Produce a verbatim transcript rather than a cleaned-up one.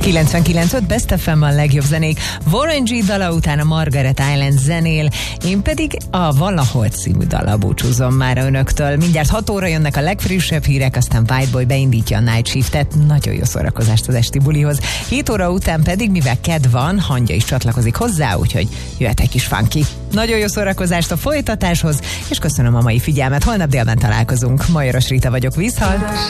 kilencvenkilenc öt Best ef em a legjobb zenék. Warren G dala után a Margaret Island zenél, én pedig a Valahol című dallal búcsúzom már önöktől. Mindjárt hat óra jönnek a legfrissebb hírek, aztán White Boy beindítja a Night Shiftet. Nagyon jó szórakozást az esti bulihoz. hét óra után pedig, mivel kedv van, Hangya is csatlakozik hozzá, úgyhogy jöhet egy kis funky. Nagyon jó szórakozást a folytatáshoz, és köszönöm a mai figyelmet. Holnap délben találkozunk. Majoros Rita vagyok, viszont!